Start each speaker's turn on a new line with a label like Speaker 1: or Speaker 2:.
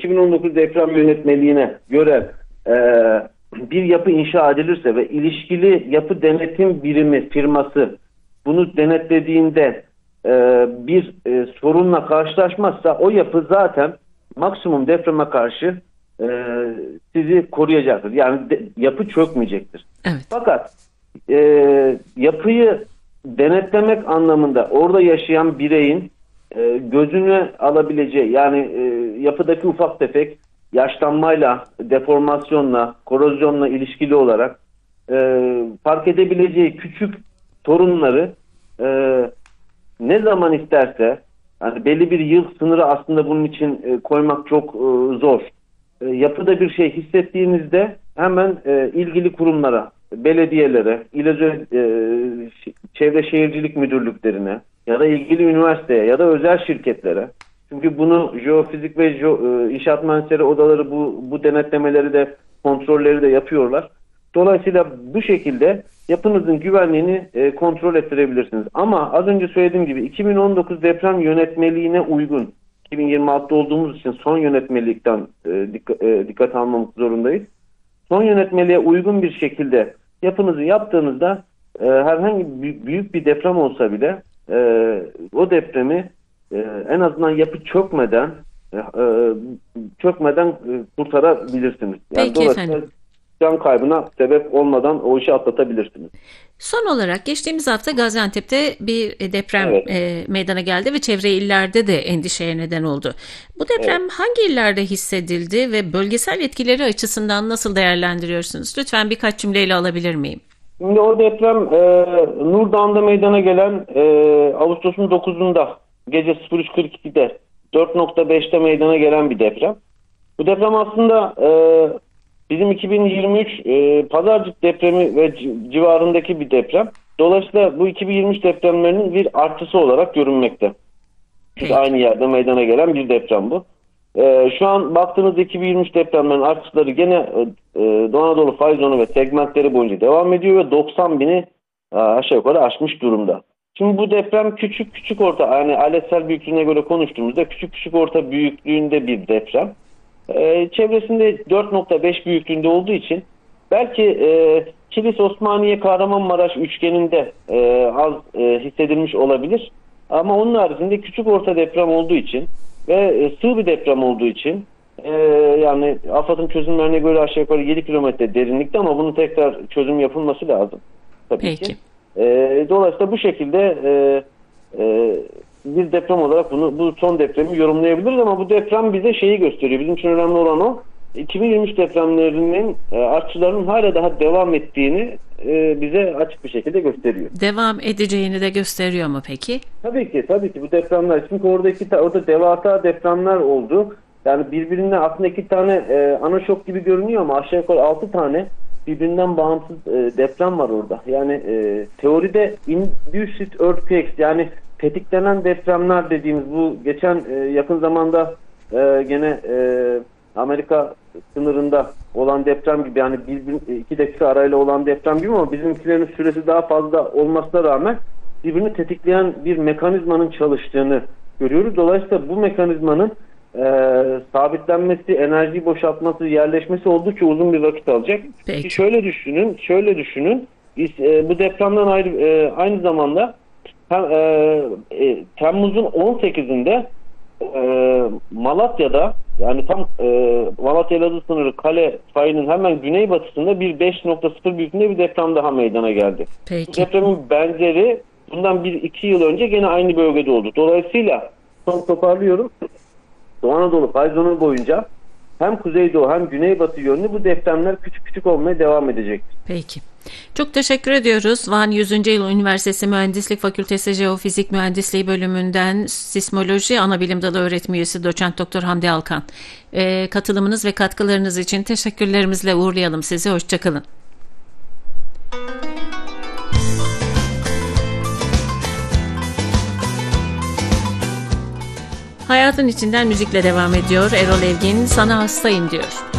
Speaker 1: 2019 deprem yönetmeliğine göre bir yapı inşa edilirse ve ilişkili yapı denetim birimi firması bunu denetlediğinde bir sorunla karşılaşmazsa o yapı zaten maksimum depreme karşı sizi koruyacaktır. Yani yapı çökmeyecektir.
Speaker 2: Evet.
Speaker 1: Fakat yapıyı denetlemek anlamında orada yaşayan bireyin gözüne alabileceği, yani yapıdaki ufak tefek yaşlanmayla, deformasyonla, korozyonla ilişkili olarak fark edebileceği küçük sorunları ne zaman isterse, yani belli bir yıl sınırı aslında bunun için koymak çok zor. Yapıda bir şey hissettiğinizde hemen ilgili kurumlara, belediyelere, çevre şehircilik müdürlüklerine ya da ilgili üniversiteye ya da özel şirketlere, çünkü bunu jeofizik ve inşaat mühendisleri odaları bu denetlemeleri de, kontrolleri de yapıyorlar. Dolayısıyla bu şekilde yapınızın güvenliğini kontrol ettirebilirsiniz. Ama az önce söylediğim gibi 2019 deprem yönetmeliğine uygun, 2026'da olduğumuz için son yönetmelikten dikkat almamız zorundayız. Son yönetmeliğe uygun bir şekilde yapınızı yaptığınızda herhangi büyük bir deprem olsa bile o depremi en azından yapı çökmeden kurtarabilirsiniz. Yani
Speaker 2: Peki efendim.
Speaker 1: Can kaybına sebep olmadan o işi atlatabilirsiniz.
Speaker 2: Son olarak geçtiğimiz hafta Gaziantep'te bir deprem meydana geldi ve çevre illerde de endişeye neden oldu. Bu deprem hangi illerde hissedildi ve bölgesel etkileri açısından nasıl değerlendiriyorsunuz? Lütfen birkaç cümleyle alabilir miyim?
Speaker 1: Şimdi o deprem Nurdağ'da meydana gelen Ağustos'un 9'unda gece 03.42'de 4.5'te meydana gelen bir deprem. Bu deprem aslında bizim 2023 Pazarcık depremi ve civarındaki bir deprem. Dolayısıyla bu 2023 depremlerinin bir artısı olarak görünmekte. Çünkü aynı yerde meydana gelen bir deprem bu. Şu an baktığınız 2023 depremlerin artışları gene Doğu Anadolu fay zonu ve segmentleri boyunca devam ediyor ve 90 bini aşağı yukarı aşmış durumda. Şimdi bu deprem küçük orta, yani aletsel büyüklüğüne göre konuştuğumuzda küçük orta büyüklüğünde bir deprem. Çevresinde 4.5 büyüklüğünde olduğu için belki Kilis, Osmaniye, Kahramanmaraş üçgeninde az hissedilmiş olabilir. Ama onun haricinde küçük orta deprem olduğu için ve sığ bir deprem olduğu için yani AFAD'ın çözümlerine göre aşağı yukarı 7 kilometre derinlikte, ama bunun tekrar çözüm yapılması lazım tabii ki. Dolayısıyla bu şekilde bir deprem olarak bu son depremi yorumlayabiliriz, ama bu deprem bize şeyi gösteriyor. Bizim için önemli olan o. 2023 depremlerinin artçılarının hala daha devam ettiğini bize açık bir şekilde gösteriyor.
Speaker 2: Devam edeceğini de gösteriyor mu peki? Tabii
Speaker 1: ki bu depremler. Çünkü orada devasa depremler oldu. Yani birbirinden aslında 2 tane ana şok gibi görünüyor ama aşağı yukarı 6 tane birbirinden bağımsız deprem var orada. Yani teoride induced earthquakes, yani tetiklenen depremler dediğimiz, bu geçen yakın zamanda gene Amerika sınırında olan deprem gibi, yani 2 dakika arayla olan deprem gibi, ama bizimkilerin süresi daha fazla olmasına rağmen birbirini tetikleyen bir mekanizmanın çalıştığını görüyoruz. Dolayısıyla bu mekanizmanın sabitlenmesi, enerjiyi boşaltması, yerleşmesi oldukça uzun bir vakit alacak.
Speaker 2: Peki.
Speaker 1: Şöyle düşünün. Biz bu depremden aynı zamanda Temmuz'un 18'inde Malatya'da, yani tam Malatya-Elazığ sınırı Kale fayının hemen güneybatısında bir 5.0 büyüklüğünde bir deprem daha meydana geldi.
Speaker 2: Peki.
Speaker 1: Bu depremin benzeri bundan 1-2 yıl önce gene aynı bölgede oldu. Dolayısıyla son toparlıyorum. Doğu Anadolu fay zonu boyunca hem kuzeydoğu hem güneybatı yönlü bu depremler küçük olmaya devam edecektir.
Speaker 2: Peki. Çok teşekkür ediyoruz. Van 100. Yıl Üniversitesi Mühendislik Fakültesi Jeofizik Mühendisliği bölümünden Sismoloji Anabilim Dalı öğretim üyesi Doçent Doktor Hamdi Alkan. Katılımınız ve katkılarınız için teşekkürlerimizle uğurlayalım sizi. Hoşçakalın. Hayatın içinden müzikle devam ediyor. Erol Evgin, Sana Hastayım diyor.